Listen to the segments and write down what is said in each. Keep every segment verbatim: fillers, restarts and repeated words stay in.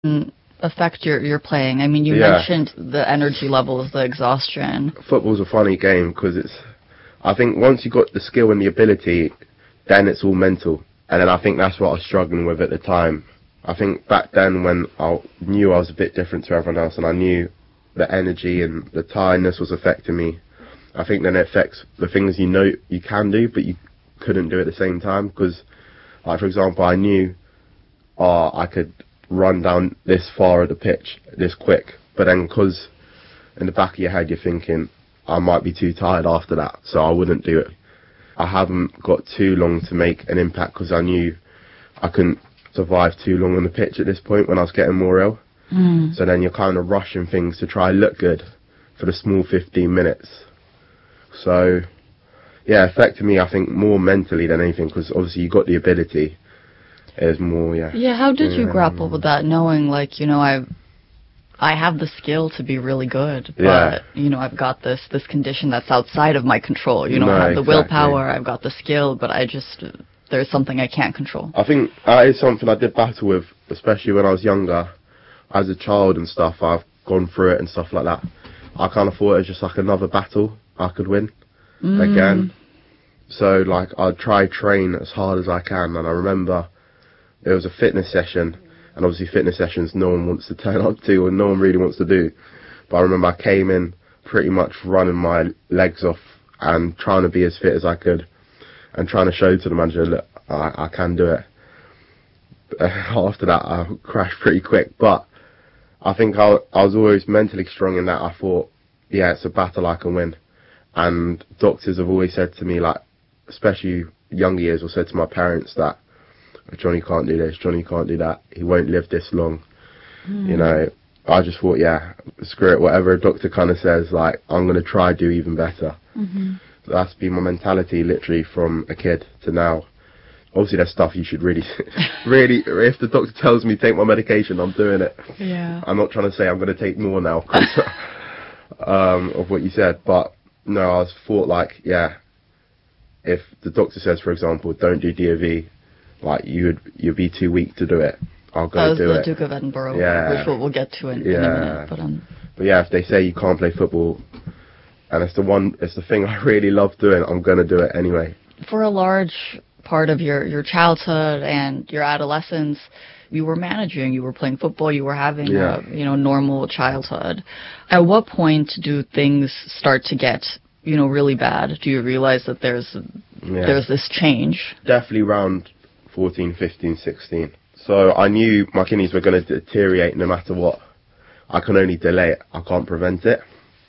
mm, affect your, your playing? I mean, you Yeah. mentioned the energy levels, the exhaustion. Football's a funny game because it's, I think once you've got the skill and the ability, then it's all mental. And then I think that's what I was struggling with at the time. I think back then when I knew I was a bit different to everyone else and I knew the energy and the tiredness was affecting me, I think then it affects the things you know you can do but you couldn't do at the same time. Because, like, for example, I knew oh, I could run down this far of the pitch this quick, but then because in the back of your head you're thinking, I might be too tired after that, so I wouldn't do it. I haven't got too long to make an impact because I knew I couldn't survive too long on the pitch at this point when I was getting more ill. Mm. So then you're kind of rushing things to try and look good for the small fifteen minutes. So, yeah, it affected me, I think, more mentally than anything because obviously you got the ability. It was more, yeah. Yeah, how did you yeah. grapple with that, knowing, like, you know, I I have the skill to be really good, but, Yeah. you know, I've got this this condition that's outside of my control. You know, No, I have the exactly. willpower, I've got the skill, but I just, there's something I can't control. I think that is something I did battle with, especially when I was younger. As a child and stuff, I've gone through it and stuff like that. I kind of thought it was just like another battle I could win Mm. again. So, like, I'd try train as hard as I can, and I remember there was a fitness session, and obviously fitness sessions no one wants to turn up to, or no one really wants to do. But I remember I came in pretty much running my legs off and trying to be as fit as I could, and trying to show to the manager, look, I, I can do it. After that, I crashed pretty quick, but I think I, I was always mentally strong in that I thought, yeah, it's a battle I can win. And doctors have always said to me, like, especially younger years, or said to my parents that Johnny can't do this, Johnny can't do that, he won't live this long. Mm. You know, I just thought, yeah, screw it, whatever a doctor kind of says, like, I'm going to try do even better. Mm-hmm. So that's been my mentality literally from a kid to now. Obviously there's stuff you should really, really, if the doctor tells me take my medication, I'm doing it. Yeah. I'm not trying to say I'm going to take more now because um, of what you said, but no, I was thought like, yeah, if the doctor says, for example, don't do D O V, like, you'd you'd be too weak to do it, I'll go that was do the it. Duke of Edinburgh, yeah. which we'll, we'll get to in, yeah. in a minute. But, um, but yeah, if they say you can't play football, and it's the one, it's the thing I really love doing, I'm going to do it anyway. For a large part of your, your childhood and your adolescence, you were managing, you were playing football, you were having yeah. a, you know, normal childhood. At what point do things start to get, you know, really bad? Do you realize that there's yeah. there's this change? Definitely around fourteen, fifteen, sixteen. So I knew my kidneys were going to deteriorate no matter what. I can only delay it, I can't prevent it.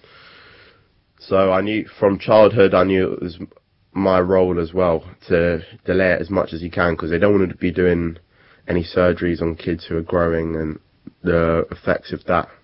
So I knew from childhood, I knew it was my role as well to delay it as much as you can, because they don't want to be doing any surgeries on kids who are growing and the effects of that.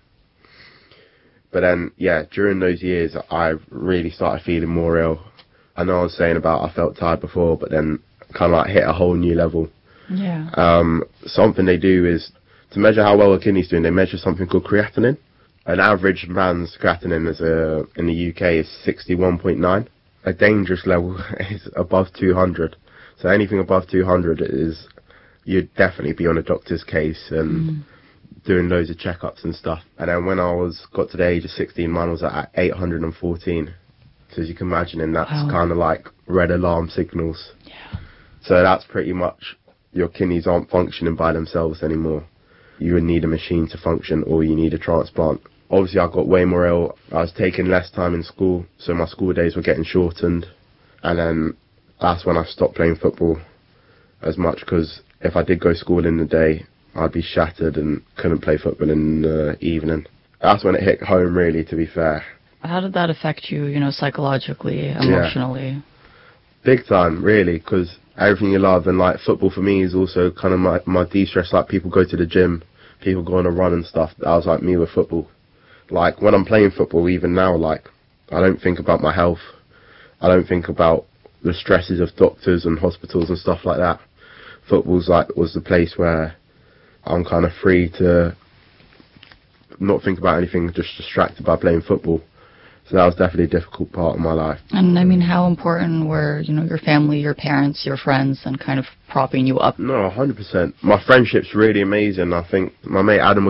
But then, yeah, during those years, I really started feeling more ill. I know I was saying about I felt tired before, but then kind of like hit a whole new level. Yeah. Um, something they do is, to measure how well a kidney's doing, they measure something called creatinine. An average man's creatinine is a, in the U K is sixty-one point nine. A dangerous level is above two hundred. So anything above two hundred is, you'd definitely be on a doctor's case and mm. doing loads of checkups and stuff. And then when I was got to the age of sixteen, mine was at eight hundred fourteen. So as you can imagine, and that's wow. kind of like red alarm signals. Yeah. So that's pretty much, your kidneys aren't functioning by themselves anymore. You would need a machine to function, or you need a transplant. Obviously, I got way more ill. I was taking less time in school, so my school days were getting shortened. And then that's when I stopped playing football as much, because if I did go to school in the day, I'd be shattered and couldn't play football in the evening. That's when it hit home, really, to be fair. How did that affect you, you know, psychologically, emotionally? Yeah. Big time, really, because everything you love, and like football for me is also kind of my, my de-stress. Like, people go to the gym, people go on a run and stuff. That was like me with football. Like, when I'm playing football, even now, like, I don't think about my health. I don't think about the stresses of doctors and hospitals and stuff like that. Football's like, was the place where I'm kind of free to not think about anything, just distracted by playing football. So that was definitely a difficult part of my life. And I mean, how important were, you know, your family, your parents, your friends, and kind of propping you up? No, one hundred percent. My friendship's really amazing. I think my mate Adam